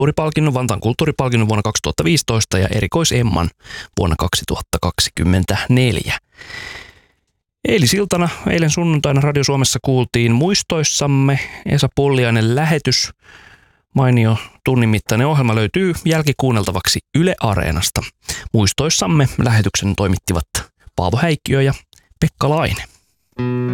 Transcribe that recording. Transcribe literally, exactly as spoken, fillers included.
kulttuuripalkinnon, Vantaan kulttuuripalkinnon vuonna kaksituhattaviisitoista ja erikois-Emman vuonna kaksituhattakaksikymmentäneljä. Eilisiltana, eilen sunnuntaina Radio Suomessa kuultiin Muistoissamme Esa Pulliainen lähetys. Mainio tunnin mittainen ohjelma löytyy jälkikuunneltavaksi Yle Areenasta. Muistoissamme lähetyksen toimittivat Paavo Häikkiö ja Pekka Laine.